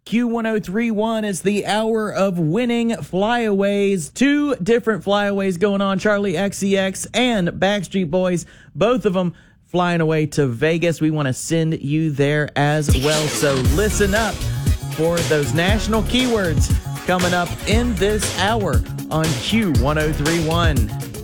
Q1031 is the hour of winning flyaways. 2 different flyaways going on. Charlie XCX and Backstreet Boys, both of them flying away to Vegas. We want to send you there as well. So listen up for those national keywords coming up in this hour on Q1031.